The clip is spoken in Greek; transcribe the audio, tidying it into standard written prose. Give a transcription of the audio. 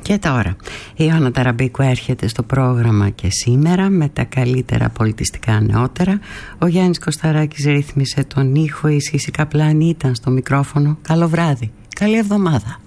Και τώρα η Ιωάννα Ταραμπίκου έρχεται στο πρόγραμμα και σήμερα με τα καλύτερα πολιτιστικά νεότερα. Ο Γιάννης Κωσταράκης ρύθμισε τον ήχο, η Σύση Καπλάνη ήταν στο μικρόφωνο. Καλό βράδυ, καλή εβδομάδα.